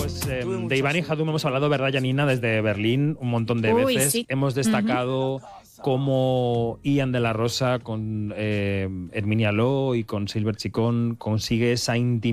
De Iván y Hadum hemos hablado, ¿verdad, Janina? Desde Berlín un montón de veces. Sí. Hemos destacado cómo Ian de la Rosa con Herminia Lo y con Silver Chicón consigue esa intimidad